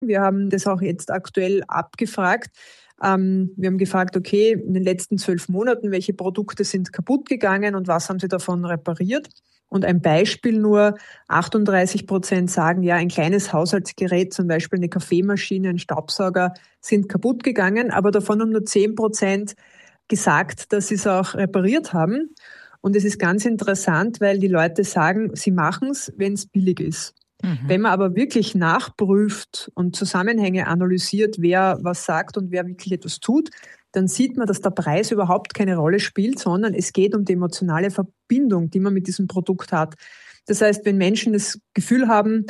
Wir haben das auch jetzt aktuell abgefragt. Wir haben gefragt, okay, in den letzten 12 Monaten, welche Produkte sind kaputt gegangen und was haben Sie davon repariert? Und ein Beispiel nur, 38% sagen, ja, ein kleines Haushaltsgerät, zum Beispiel eine Kaffeemaschine, ein Staubsauger, sind kaputt gegangen, aber davon haben nur 10% gesagt, dass sie es auch repariert haben. Und es ist ganz interessant, weil die Leute sagen, sie machen es, wenn es billig ist. Wenn man aber wirklich nachprüft und Zusammenhänge analysiert, wer was sagt und wer wirklich etwas tut, dann sieht man, dass der Preis überhaupt keine Rolle spielt, sondern es geht um die emotionale Verbindung, die man mit diesem Produkt hat. Das heißt, wenn Menschen das Gefühl haben,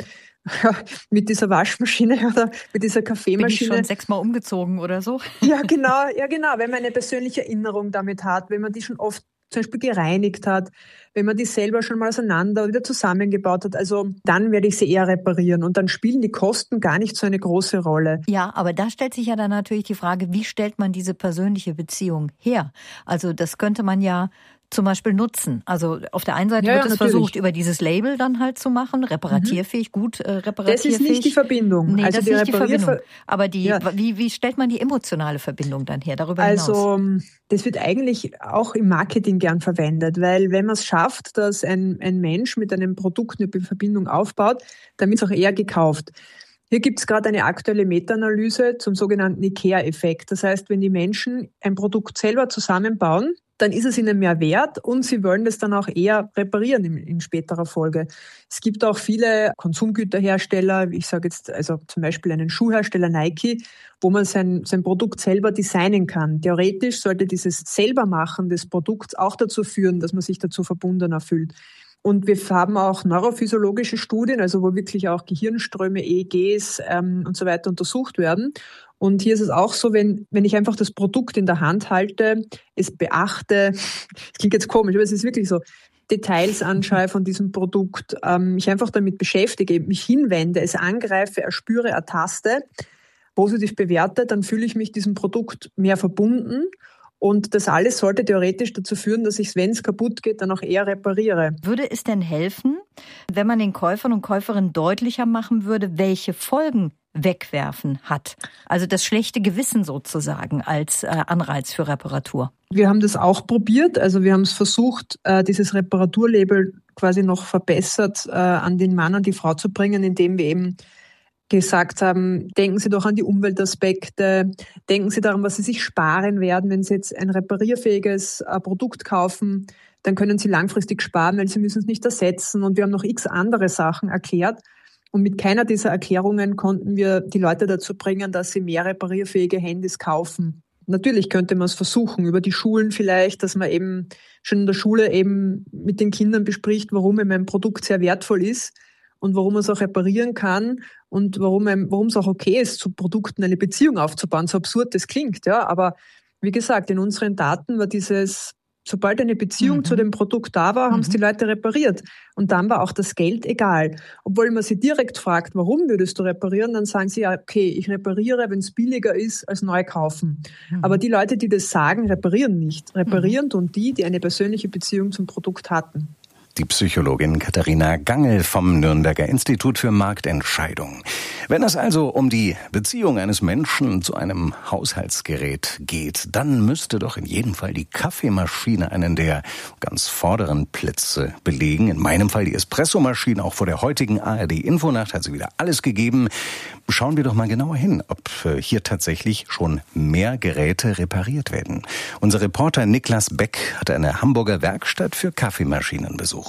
mit dieser Waschmaschine oder mit dieser Kaffeemaschine. Bin ich schon 6-mal umgezogen oder so? Ja, genau. Wenn man eine persönliche Erinnerung damit hat, wenn man die schon oft zum Beispiel gereinigt hat, wenn man die selber schon mal auseinander wieder zusammengebaut hat, also dann werde ich sie eher reparieren und dann spielen die Kosten gar nicht so eine große Rolle. Ja, aber da stellt sich ja dann natürlich die Frage, wie stellt man diese persönliche Beziehung her? Also das könnte man ja zum Beispiel nutzen. Also auf der einen Seite wird es versucht, über dieses Label dann halt zu machen, reparatierfähig, gut reparatierfähig. Das ist nicht die Verbindung. Nee, das ist nicht die Verbindung. Aber wie stellt man die emotionale Verbindung dann her, darüber hinaus? Also das wird eigentlich auch im Marketing gern verwendet, weil wenn man es schafft, dass ein Mensch mit einem Produkt eine Verbindung aufbaut, dann wird es auch eher gekauft. Hier gibt es gerade eine aktuelle Meta-Analyse zum sogenannten IKEA-Effekt. Das heißt, wenn die Menschen ein Produkt selber zusammenbauen, dann ist es ihnen mehr wert und sie wollen das dann auch eher reparieren in späterer Folge. Es gibt auch viele Konsumgüterhersteller, ich sage jetzt also zum Beispiel einen Schuhhersteller Nike, wo man sein Produkt selber designen kann. Theoretisch sollte dieses Selbermachen des Produkts auch dazu führen, dass man sich dazu verbundener fühlt. Und wir haben auch neurophysiologische Studien, also wo wirklich auch Gehirnströme, EEGs und so weiter untersucht werden. Und hier ist es auch so, wenn ich einfach das Produkt in der Hand halte, es beachte, das klingt jetzt komisch, aber es ist wirklich so, Details anschaue von diesem Produkt, mich einfach damit beschäftige, mich hinwende, es angreife, erspüre, ertaste, positiv bewerte, dann fühle ich mich diesem Produkt mehr verbunden. Und das alles sollte theoretisch dazu führen, dass ich, wenn es kaputt geht, dann auch eher repariere. Würde es denn helfen, wenn man den Käufern und Käuferinnen deutlicher machen würde, welche Folgen Wegwerfen hat? Also das schlechte Gewissen sozusagen als Anreiz für Reparatur. Wir haben das auch probiert. Also wir haben es versucht, dieses Reparaturlabel quasi noch verbessert an den Mann und die Frau zu bringen, indem wir eben gesagt haben, denken Sie doch an die Umweltaspekte, denken Sie daran, was Sie sich sparen werden, wenn Sie jetzt ein reparierfähiges Produkt kaufen, dann können Sie langfristig sparen, weil Sie müssen es nicht ersetzen. Und wir haben noch x andere Sachen erklärt. Und mit keiner dieser Erklärungen konnten wir die Leute dazu bringen, dass sie mehr reparierfähige Handys kaufen. Natürlich könnte man es versuchen, über die Schulen vielleicht, dass man eben schon in der Schule eben mit den Kindern bespricht, warum eben ein Produkt sehr wertvoll ist und warum man es auch reparieren kann und warum es auch okay ist, zu Produkten eine Beziehung aufzubauen. So absurd das klingt, ja. Aber wie gesagt, in unseren Daten war dieses, sobald eine Beziehung zu dem Produkt da war, haben es die Leute repariert. Und dann war auch das Geld egal. Obwohl man sie direkt fragt, warum würdest du reparieren, dann sagen sie, ja, okay, ich repariere, wenn es billiger ist, als neu kaufen. Aber die Leute, die das sagen, reparieren nicht. Reparieren tun die eine persönliche Beziehung zum Produkt hatten. Die Psychologin Katharina Gangel vom Nürnberger Institut für Marktentscheidung. Wenn es also um die Beziehung eines Menschen zu einem Haushaltsgerät geht, dann müsste doch in jedem Fall die Kaffeemaschine einen der ganz vorderen Plätze belegen. In meinem Fall die Espressomaschine. Auch vor der heutigen ARD-Infonacht hat sie wieder alles gegeben. Schauen wir doch mal genauer hin, ob hier tatsächlich schon mehr Geräte repariert werden. Unser Reporter Niklas Beck hat eine Hamburger Werkstatt für Kaffeemaschinen besucht.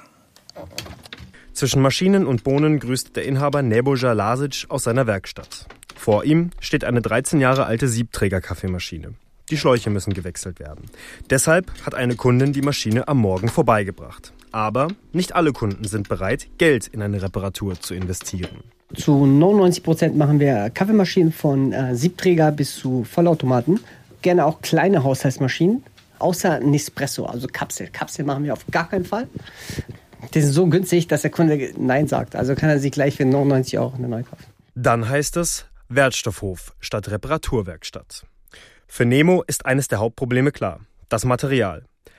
Zwischen Maschinen und Bohnen grüßt der Inhaber Nebojša Lazić aus seiner Werkstatt. Vor ihm steht eine 13 Jahre alte Siebträger-Kaffeemaschine. Die Schläuche müssen gewechselt werden. Deshalb hat eine Kundin die Maschine am Morgen vorbeigebracht. Aber nicht alle Kunden sind bereit, Geld in eine Reparatur zu investieren. Zu 99% machen wir Kaffeemaschinen von Siebträger bis zu Vollautomaten. Gerne auch kleine Haushaltsmaschinen, außer Nespresso, also Kapsel. Kapsel machen wir auf gar keinen Fall. Die sind so günstig, dass der Kunde Nein sagt. Also kann er sich gleich für 99 € eine neue kaufen. Dann heißt es Wertstoffhof statt Reparaturwerkstatt. Für Nemo ist eines der Hauptprobleme klar: das Material.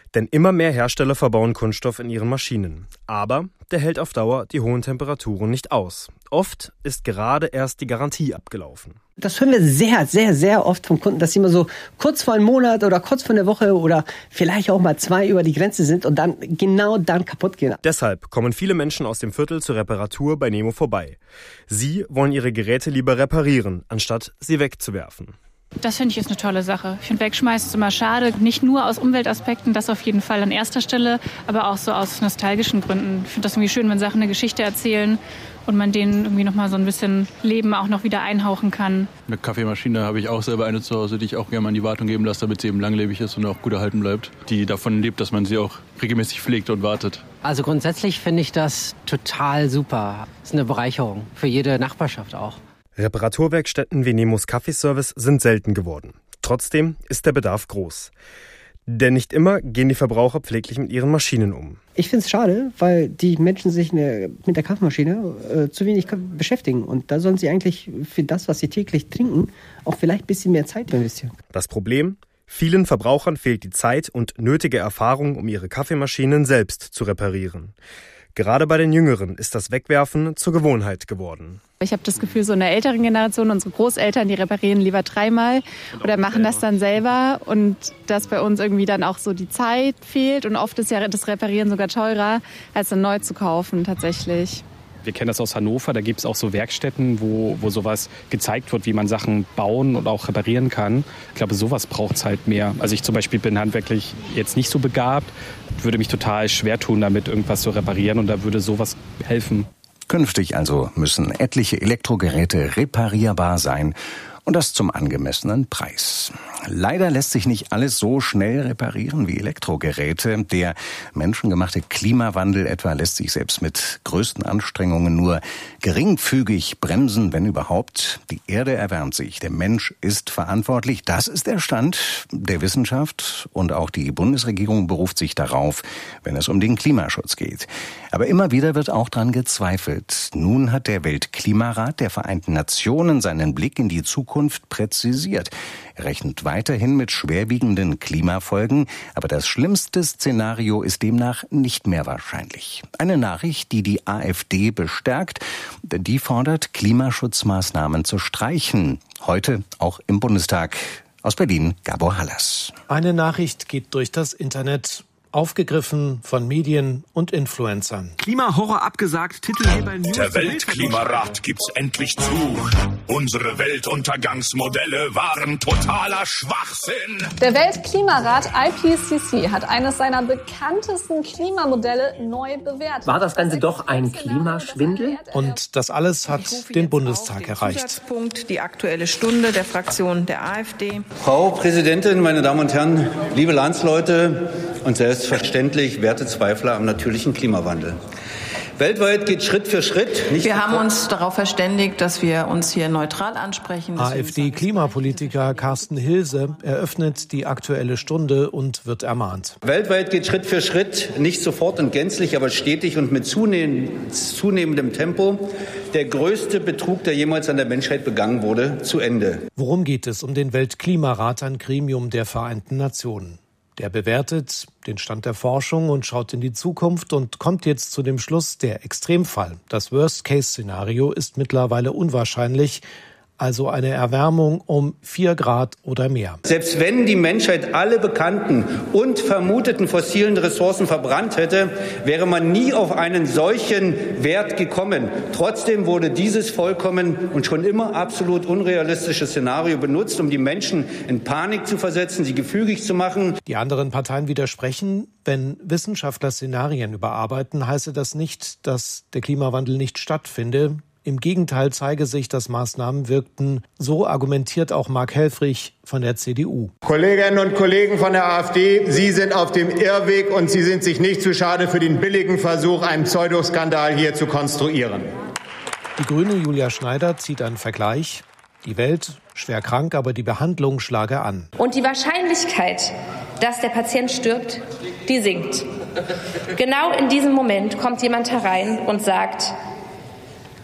Denn immer mehr Hersteller verbauen Kunststoff in ihren Maschinen. Aber der hält auf Dauer die hohen Temperaturen nicht aus. Oft ist gerade erst die Garantie abgelaufen. Das hören wir sehr, sehr, sehr oft vom Kunden, dass sie immer so kurz vor einem Monat oder kurz vor einer Woche oder vielleicht auch mal 2 über die Grenze sind und dann genau dann kaputt gehen. Deshalb kommen viele Menschen aus dem Viertel zur Reparatur bei Nemo vorbei. Sie wollen ihre Geräte lieber reparieren, anstatt sie wegzuwerfen. Das finde ich ist eine tolle Sache. Ich finde, wegschmeißen ist immer schade. Nicht nur aus Umweltaspekten, das auf jeden Fall an erster Stelle, aber auch so aus nostalgischen Gründen. Ich finde das irgendwie schön, wenn Sachen eine Geschichte erzählen und man denen irgendwie nochmal so ein bisschen Leben auch noch wieder einhauchen kann. Eine Kaffeemaschine habe ich auch selber eine zu Hause, die ich auch gerne mal in die Wartung geben lasse, damit sie eben langlebig ist und auch gut erhalten bleibt. Die davon lebt, dass man sie auch regelmäßig pflegt und wartet. Also grundsätzlich finde ich das total super. Das ist eine Bereicherung für jede Nachbarschaft auch. Reparaturwerkstätten wie Nemos Kaffeeservice sind selten geworden. Trotzdem ist der Bedarf groß. Denn nicht immer gehen die Verbraucher pfleglich mit ihren Maschinen um. Ich finde es schade, weil die Menschen sich mit der Kaffeemaschine zu wenig beschäftigen. Und da sollen sie eigentlich für das, was sie täglich trinken, auch vielleicht ein bisschen mehr Zeit investieren. Das Problem? Vielen Verbrauchern fehlt die Zeit und nötige Erfahrung, um ihre Kaffeemaschinen selbst zu reparieren. Gerade bei den Jüngeren ist das Wegwerfen zur Gewohnheit geworden. Ich habe das Gefühl, so in der älteren Generation, unsere Großeltern, die reparieren lieber 3-mal oder machen das dann selber. Und dass bei uns irgendwie dann auch so die Zeit fehlt. Und oft ist ja das Reparieren sogar teurer, als dann neu zu kaufen tatsächlich. Wir kennen das aus Hannover, da gibt es auch so Werkstätten, wo sowas gezeigt wird, wie man Sachen bauen und auch reparieren kann. Ich glaube, sowas braucht es halt mehr. Also ich zum Beispiel bin handwerklich jetzt nicht so begabt, würde mich total schwer tun, damit irgendwas zu reparieren und da würde sowas helfen. Künftig also müssen etliche Elektrogeräte reparierbar sein. Und das zum angemessenen Preis. Leider lässt sich nicht alles so schnell reparieren wie Elektrogeräte. Der menschengemachte Klimawandel etwa lässt sich selbst mit größten Anstrengungen nur geringfügig bremsen, wenn überhaupt. Die Erde erwärmt sich. Der Mensch ist verantwortlich. Das ist der Stand der Wissenschaft. Und auch die Bundesregierung beruft sich darauf, wenn es um den Klimaschutz geht. Aber immer wieder wird auch daran gezweifelt. Nun hat der Weltklimarat der Vereinten Nationen seinen Blick in die Zukunft präzisiert. Er rechnet weiterhin mit schwerwiegenden Klimafolgen, aber das schlimmste Szenario ist demnach nicht mehr wahrscheinlich. Eine Nachricht, die die AfD bestärkt, denn die fordert, Klimaschutzmaßnahmen zu streichen. Heute auch im Bundestag. Aus Berlin, Gabor Hallas. Eine Nachricht geht durch das Internet. Aufgegriffen von Medien und Influencern. Klimahorror abgesagt, Titelgeber News. Der Weltklimarat gibt's endlich zu. Unsere Weltuntergangsmodelle waren totaler Schwachsinn. Der Weltklimarat IPCC hat eines seiner bekanntesten Klimamodelle neu bewertet. War das Ganze doch ein Klimaschwindel? Und das alles hat den Bundestag erreicht. Die Aktuelle Stunde der Fraktion der AfD. Frau Präsidentin, meine Damen und Herren, liebe Landsleute und selbstverständlich werte Zweifler am natürlichen Klimawandel. Weltweit geht Schritt für Schritt. Wir haben uns darauf verständigt, dass wir uns hier neutral ansprechen. AfD-Klimapolitiker Carsten Hilse eröffnet die Aktuelle Stunde und wird ermahnt. Weltweit geht Schritt für Schritt, nicht sofort und gänzlich, aber stetig und mit zunehmendem Tempo der größte Betrug, der jemals an der Menschheit begangen wurde, zu Ende. Worum geht es? Um den Weltklimarat, ein Gremium der Vereinten Nationen. Der bewertet den Stand der Forschung und schaut in die Zukunft und kommt jetzt zu dem Schluss, der Extremfall, das Worst-Case-Szenario ist mittlerweile unwahrscheinlich, also eine Erwärmung um 4 Grad oder mehr. Selbst wenn die Menschheit alle bekannten und vermuteten fossilen Ressourcen verbrannt hätte, wäre man nie auf einen solchen Wert gekommen. Trotzdem wurde dieses vollkommen und schon immer absolut unrealistische Szenario benutzt, um die Menschen in Panik zu versetzen, sie gefügig zu machen. Die anderen Parteien widersprechen. Wenn Wissenschaftler Szenarien überarbeiten, heiße das nicht, dass der Klimawandel nicht stattfinde. Im Gegenteil zeige sich, dass Maßnahmen wirkten. So argumentiert auch Mark Helfrich von der CDU. Kolleginnen und Kollegen von der AfD, Sie sind auf dem Irrweg und Sie sind sich nicht zu schade für den billigen Versuch, einen Pseudoskandal hier zu konstruieren. Die Grüne Julia Schneider zieht einen Vergleich. Die Welt schwer krank, aber die Behandlung schlage an. Und die Wahrscheinlichkeit, dass der Patient stirbt, die sinkt. Genau in diesem Moment kommt jemand herein und sagt: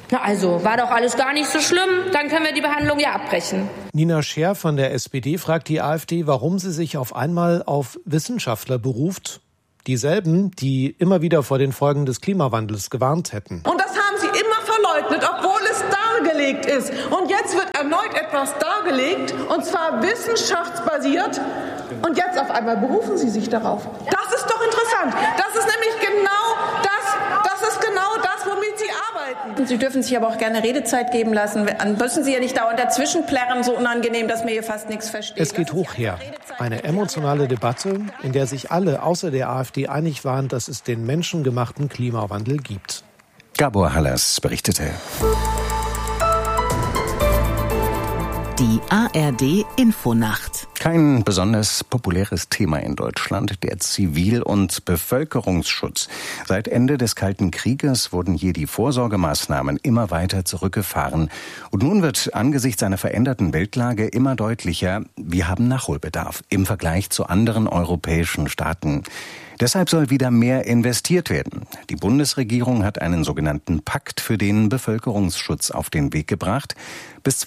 Na also, war doch alles gar nicht so schlimm, dann können wir die Behandlung ja abbrechen. Nina Scher von der SPD fragt die AfD, warum sie sich auf einmal auf Wissenschaftler beruft. Dieselben, die immer wieder vor den Folgen des Klimawandels gewarnt hätten. Und das haben sie immer verleugnet, obwohl es dargelegt ist. Und jetzt wird erneut etwas dargelegt, und zwar wissenschaftsbasiert. Und jetzt auf einmal berufen sie sich darauf. Das ist doch interessant. Das ist nämlich genau das, womit sie arbeiten. Sie dürfen sich aber auch gerne Redezeit geben lassen. Dann müssen Sie ja nicht dauernd dazwischen plärren, so unangenehm, dass mir hier fast nichts versteht. Es geht hoch her. Eine emotionale Debatte, in der sich alle außer der AfD einig waren, dass es den menschengemachten Klimawandel gibt. Gabor Hallas berichtete. Die ARD-Infonacht. Kein besonders populäres Thema in Deutschland, der Zivil- und Bevölkerungsschutz. Seit Ende des Kalten Krieges wurden hier die Vorsorgemaßnahmen immer weiter zurückgefahren. Und nun wird angesichts einer veränderten Weltlage immer deutlicher, wir haben Nachholbedarf im Vergleich zu anderen europäischen Staaten. Deshalb soll wieder mehr investiert werden. Die Bundesregierung hat einen sogenannten Pakt für den Bevölkerungsschutz auf den Weg gebracht. Bis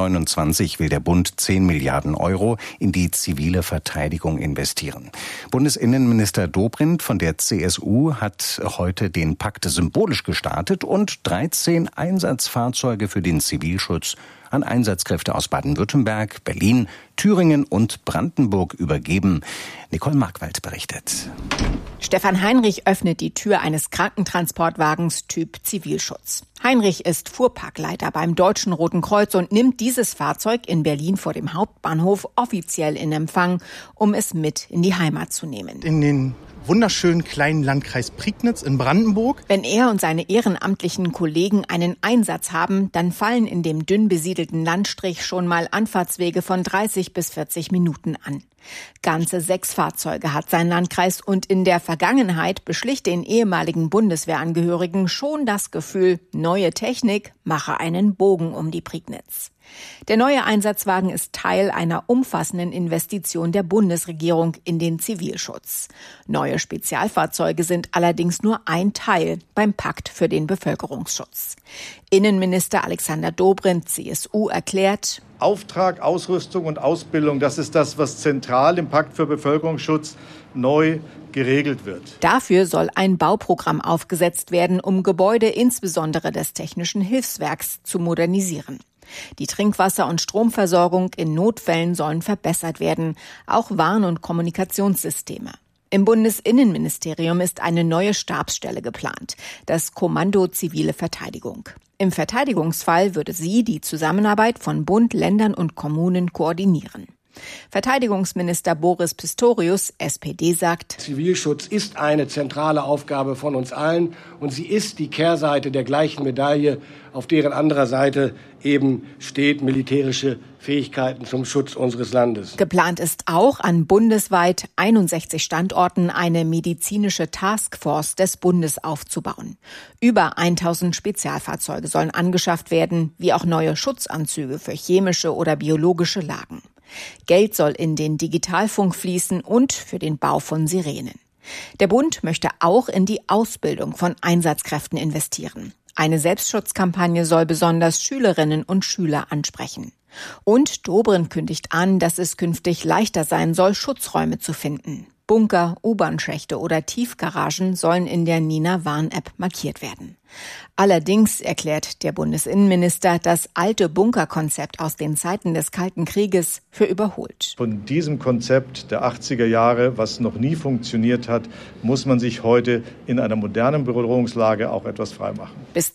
2029 will der Bund 10 Milliarden Euro in die zivile Verteidigung investieren. Bundesinnenminister Dobrindt von der CSU hat heute den Pakt symbolisch gestartet und 13 Einsatzfahrzeuge für den Zivilschutz an Einsatzkräfte aus Baden-Württemberg, Berlin, Thüringen und Brandenburg übergeben. Nicole Markwald berichtet. Stefan Heinrich öffnet die Tür eines Krankentransportwagens Typ Zivilschutz. Heinrich ist Fuhrparkleiter beim Deutschen Roten Kreuz und nimmt dieses Fahrzeug in Berlin vor dem Hauptbahnhof offiziell in Empfang, um es mit in die Heimat zu nehmen. In den wunderschönen kleinen Landkreis Prignitz in Brandenburg. Wenn er und seine ehrenamtlichen Kollegen einen Einsatz haben, dann fallen in dem dünn besiedelten Landstrich schon mal Anfahrtswege von 30 bis 40 Minuten an. Ganze 6 Fahrzeuge hat sein Landkreis und in der Vergangenheit beschlich den ehemaligen Bundeswehrangehörigen schon das Gefühl, neue Technik mache einen Bogen um die Prignitz. Der neue Einsatzwagen ist Teil einer umfassenden Investition der Bundesregierung in den Zivilschutz. Neue Spezialfahrzeuge sind allerdings nur ein Teil beim Pakt für den Bevölkerungsschutz. Innenminister Alexander Dobrindt, CSU, erklärt: Auftrag, Ausrüstung und Ausbildung, das ist das, was zentral im Pakt für Bevölkerungsschutz neu geregelt wird. Dafür soll ein Bauprogramm aufgesetzt werden, um Gebäude insbesondere des Technischen Hilfswerks zu modernisieren. Die Trinkwasser- und Stromversorgung in Notfällen sollen verbessert werden, auch Warn- und Kommunikationssysteme. Im Bundesinnenministerium ist eine neue Stabsstelle geplant, das Kommando Zivile Verteidigung. Im Verteidigungsfall würde sie die Zusammenarbeit von Bund, Ländern und Kommunen koordinieren. Verteidigungsminister Boris Pistorius, SPD, sagt: Zivilschutz ist eine zentrale Aufgabe von uns allen und sie ist die Kehrseite der gleichen Medaille, auf deren anderer Seite eben steht militärische Fähigkeiten zum Schutz unseres Landes. Geplant ist auch, an bundesweit 61 Standorten eine medizinische Taskforce des Bundes aufzubauen. Über 1000 Spezialfahrzeuge sollen angeschafft werden, wie auch neue Schutzanzüge für chemische oder biologische Lagen. Geld soll in den Digitalfunk fließen und für den Bau von Sirenen. Der Bund möchte auch in die Ausbildung von Einsatzkräften investieren. Eine Selbstschutzkampagne soll besonders Schülerinnen und Schüler ansprechen. Und Dobrindt kündigt an, dass es künftig leichter sein soll, Schutzräume zu finden. Bunker, U-Bahn-Schächte oder Tiefgaragen sollen in der Nina-Warn-App markiert werden. Allerdings erklärt der Bundesinnenminister das alte Bunkerkonzept aus den Zeiten des Kalten Krieges für überholt. Von diesem Konzept der 80er Jahre, was noch nie funktioniert hat, muss man sich heute in einer modernen Bedrohungslage auch etwas freimachen. Bis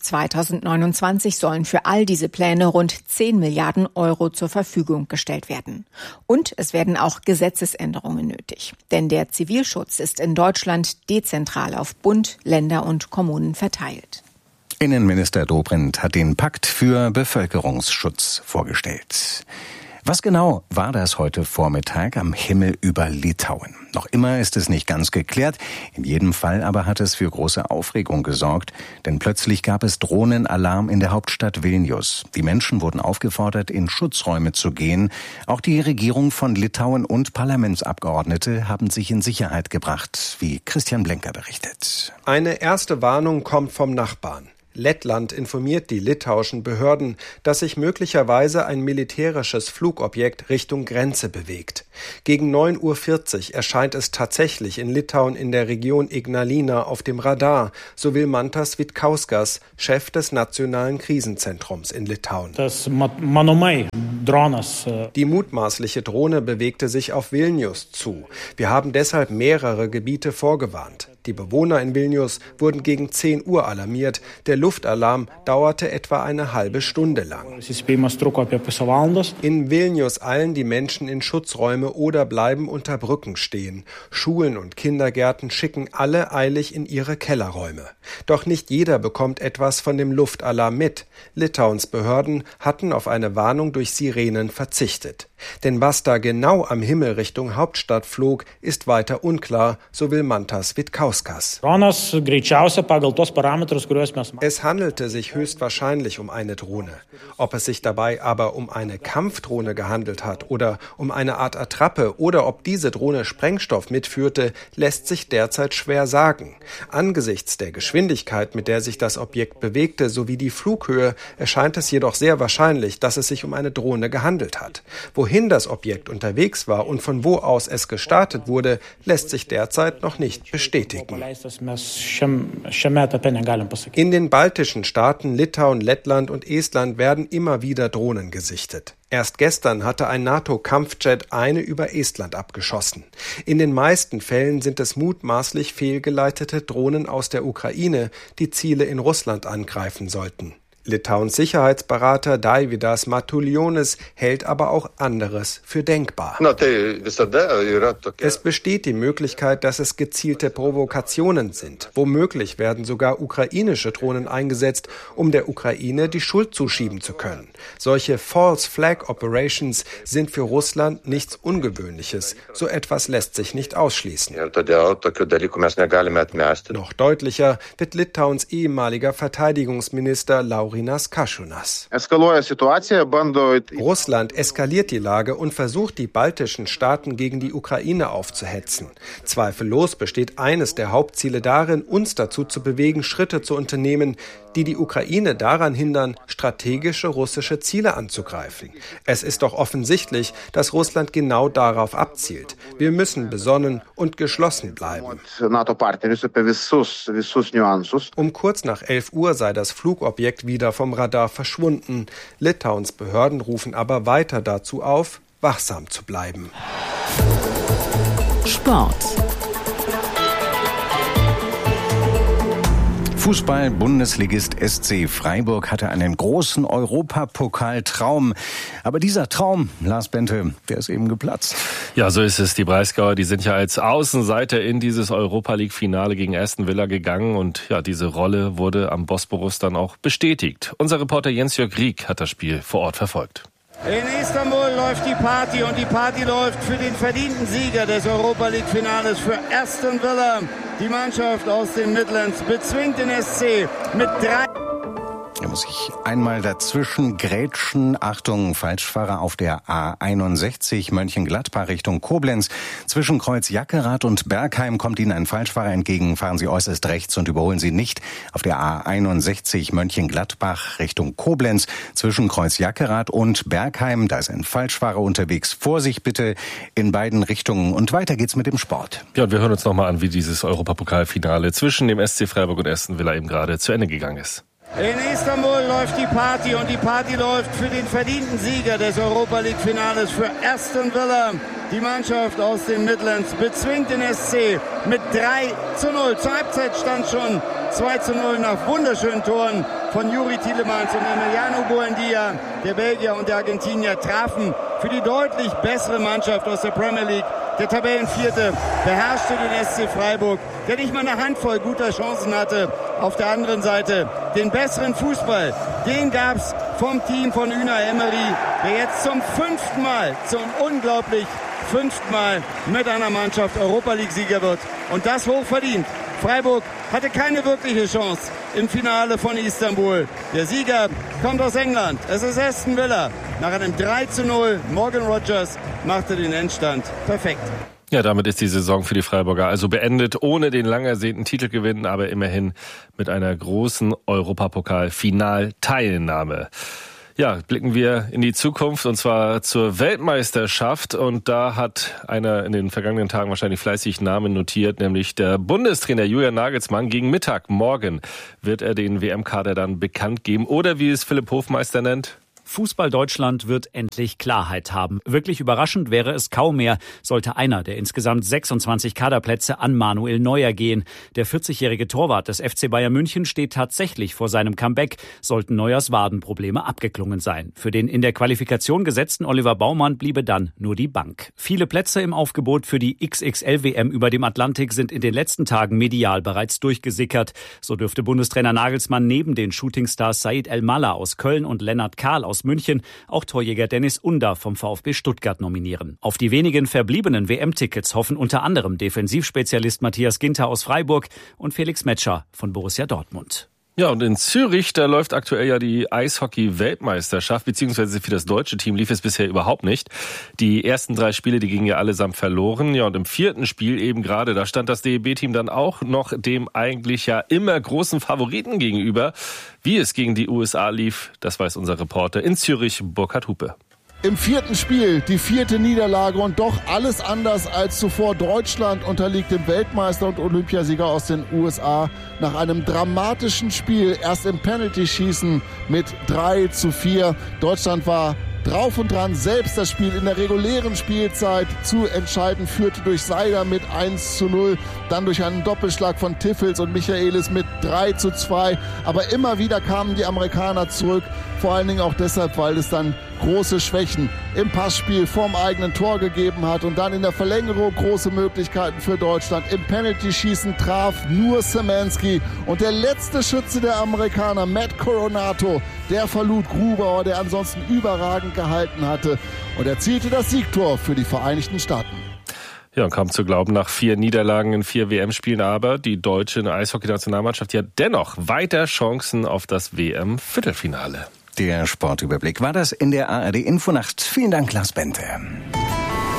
2029 sollen für all diese Pläne rund 10 Milliarden Euro zur Verfügung gestellt werden. Und es werden auch Gesetzesänderungen nötig. Denn der Zivilschutz ist in Deutschland dezentral auf Bund, Länder und Kommunen verteilt. Innenminister Dobrindt hat den Pakt für Bevölkerungsschutz vorgestellt. Was genau war das heute Vormittag am Himmel über Litauen? Noch immer ist es nicht ganz geklärt. In jedem Fall aber hat es für große Aufregung gesorgt, denn plötzlich gab es Drohnenalarm in der Hauptstadt Vilnius. Die Menschen wurden aufgefordert, in Schutzräume zu gehen. Auch die Regierung von Litauen und Parlamentsabgeordnete haben sich in Sicherheit gebracht, wie Christian Blenker berichtet. Eine erste Warnung kommt vom Nachbarn. Lettland informiert die litauischen Behörden, dass sich möglicherweise ein militärisches Flugobjekt Richtung Grenze bewegt. Gegen 9:40 Uhr erscheint es tatsächlich in Litauen in der Region Ignalina auf dem Radar, so will Mantas Vitkauskas, Chef des Nationalen Krisenzentrums in Litauen. Die mutmaßliche Drohne bewegte sich auf Vilnius zu. Wir haben deshalb mehrere Gebiete vorgewarnt. Die Bewohner in Vilnius wurden gegen 10 Uhr alarmiert. Der Luftalarm dauerte etwa eine halbe Stunde lang. In Vilnius eilen die Menschen in Schutzräume oder bleiben unter Brücken stehen. Schulen und Kindergärten schicken alle eilig in ihre Kellerräume. Doch nicht jeder bekommt etwas von dem Luftalarm mit. Litauens Behörden hatten auf eine Warnung durch Sirenen verzichtet. Denn was da genau am Himmel Richtung Hauptstadt flog, ist weiter unklar, so will Mantas Vitkauskas. Es handelte sich höchstwahrscheinlich um eine Drohne. Ob es sich dabei aber um eine Kampfdrohne gehandelt hat oder um eine Art Attrappe oder ob diese Drohne Sprengstoff mitführte, lässt sich derzeit schwer sagen. Angesichts der Geschwindigkeit, mit der sich das Objekt bewegte, sowie die Flughöhe, erscheint es jedoch sehr wahrscheinlich, dass es sich um eine Drohne gehandelt hat. Wohin das Objekt unterwegs war und von wo aus es gestartet wurde, lässt sich derzeit noch nicht bestätigen. In den baltischen Staaten Litauen, Lettland und Estland werden immer wieder Drohnen gesichtet. Erst gestern hatte ein NATO-Kampfjet eine über Estland abgeschossen. In den meisten Fällen sind es mutmaßlich fehlgeleitete Drohnen aus der Ukraine, die Ziele in Russland angreifen sollten. Litauens Sicherheitsberater Daividas Matulionis hält aber auch anderes für denkbar. Es besteht die Möglichkeit, dass es gezielte Provokationen sind. Womöglich werden sogar ukrainische Drohnen eingesetzt, um der Ukraine die Schuld zuschieben zu können. Solche False Flag Operations sind für Russland nichts Ungewöhnliches. So etwas lässt sich nicht ausschließen. Noch deutlicher wird Litauens ehemaliger Verteidigungsminister Laurinas Kasčiūnas. Russland eskaliert die Lage und versucht, die baltischen Staaten gegen die Ukraine aufzuhetzen. Zweifellos besteht eines der Hauptziele darin, uns dazu zu bewegen, Schritte zu unternehmen, die die Ukraine daran hindern, strategische russische Ziele anzugreifen. Es ist doch offensichtlich, dass Russland genau darauf abzielt. Wir müssen besonnen und geschlossen bleiben. Um kurz nach 11 Uhr sei das Flugobjekt wieder vom Radar verschwunden. Litauens Behörden rufen aber weiter dazu auf, wachsam zu bleiben. Sport. Fußball-Bundesligist SC Freiburg hatte einen großen Europapokaltraum. Aber dieser Traum, Lars Bente, der ist eben geplatzt. Ja, so ist es. Die Breisgauer, die sind ja als Außenseiter in dieses Europa-League-Finale gegen Aston Villa gegangen. Und ja, diese Rolle wurde am Bosporus dann auch bestätigt. Unser Reporter Jens-Jörg Rieck hat das Spiel vor Ort verfolgt. In Istanbul läuft die Party und die Party läuft für den verdienten Sieger des Europa-League-Finales, für Aston Villa. Die Mannschaft aus den Midlands bezwingt den SC mit 3. Da muss ich einmal dazwischen grätschen. Achtung, Falschfahrer auf der A61 Mönchengladbach Richtung Koblenz. Zwischen Kreuz Jackerath und Bergheim kommt Ihnen ein Falschfahrer entgegen. Fahren Sie äußerst rechts und überholen Sie nicht. Auf der A61 Mönchengladbach Richtung Koblenz. Zwischen Kreuz Jackerath und Bergheim, da ist ein Falschfahrer unterwegs. Vorsicht bitte in beiden Richtungen. Und weiter geht's mit dem Sport. Ja, und wir hören uns nochmal an, wie dieses Europapokalfinale zwischen dem SC Freiburg und Aston Villa eben gerade zu Ende gegangen ist. In Istanbul läuft die Party und die Party läuft für den verdienten Sieger des Europa-League-Finales, für Aston Villa. Die Mannschaft aus den Midlands bezwingt den SC mit 3:0. Zur Halbzeit stand schon 2:0 nach wunderschönen Toren von Youri Tielemans und Emiliano Buendia. Der Belgier und der Argentinier trafen für die deutlich bessere Mannschaft aus der Premier League. Der Tabellenvierte beherrschte den SC Freiburg, der nicht mal eine Handvoll guter Chancen hatte. Auf der anderen Seite den besseren Fußball, den gab's vom Team von Unai Emery, der jetzt zum unglaublich fünften Mal mit einer Mannschaft Europa-League-Sieger wird. Und das hochverdient. Freiburg hatte keine wirkliche Chance im Finale von Istanbul. Der Sieger kommt aus England. Es ist Aston Villa. Nach einem 3:0 Morgan Rogers machte den Endstand perfekt. Ja, damit ist die Saison für die Freiburger also beendet, ohne den lang ersehnten Titelgewinn, aber immerhin mit einer großen Europapokal-Finalteilnahme. Ja, blicken wir in die Zukunft und zwar zur Weltmeisterschaft und da hat einer in den vergangenen Tagen wahrscheinlich fleißig Namen notiert, nämlich der Bundestrainer Julian Nagelsmann. Gegen Mittag morgen wird er den WM-Kader dann bekannt geben oder wie es Philipp Hofmeister nennt: Fußball Deutschland wird endlich Klarheit haben. Wirklich überraschend wäre es kaum mehr, sollte einer der insgesamt 26 Kaderplätze an Manuel Neuer gehen. Der 40-jährige Torwart des FC Bayern München steht tatsächlich vor seinem Comeback, sollten Neuers Wadenprobleme abgeklungen sein. Für den in der Qualifikation gesetzten Oliver Baumann bliebe dann nur die Bank. Viele Plätze im Aufgebot für die XXL-WM über dem Atlantik sind in den letzten Tagen medial bereits durchgesickert. So dürfte Bundestrainer Nagelsmann neben den Shootingstars Said El-Mallah aus Köln und Lennart Kahl aus München auch Torjäger Dennis Under vom VfB Stuttgart nominieren. Auf die wenigen verbliebenen WM-Tickets hoffen unter anderem Defensivspezialist Matthias Ginter aus Freiburg und Felix Metscher von Borussia Dortmund. Ja, und in Zürich, da läuft aktuell ja die Eishockey-Weltmeisterschaft, beziehungsweise für das deutsche Team lief es bisher überhaupt nicht. Die ersten 3 Spiele, die gingen ja allesamt verloren. Ja, und im 4. Spiel eben gerade, da stand das DEB-Team dann auch noch dem eigentlich ja immer großen Favoriten gegenüber. Wie es gegen die USA lief, das weiß unser Reporter in Zürich, Burkhard Hupe. Im 4. Spiel die 4. Niederlage und doch alles anders als zuvor. Deutschland unterliegt dem Weltmeister und Olympiasieger aus den USA nach einem dramatischen Spiel. Erst im Penalty-Schießen mit 3:4. Deutschland war drauf und dran, selbst das Spiel in der regulären Spielzeit zu entscheiden, führte durch Seider mit 1:0, dann durch einen Doppelschlag von Tiffels und Michaelis mit 3:2. Aber immer wieder kamen die Amerikaner zurück, vor allen Dingen auch deshalb, weil es dann große Schwächen im Passspiel vorm eigenen Tor gegeben hat und dann in der Verlängerung große Möglichkeiten für Deutschland. Im Penalty-Schießen traf nur Szymanski und der letzte Schütze der Amerikaner, Matt Coronato, der verlud Grubauer, der ansonsten überragend gehalten hatte und erzielte das Siegtor für die Vereinigten Staaten. Ja, und kaum zu glauben, nach 4 Niederlagen in 4 WM-Spielen, aber die deutsche Eishockey-Nationalmannschaft hat dennoch weiter Chancen auf das WM-Viertelfinale. Der Sportüberblick war das in der ARD Infonacht. Vielen Dank, Lars Bente.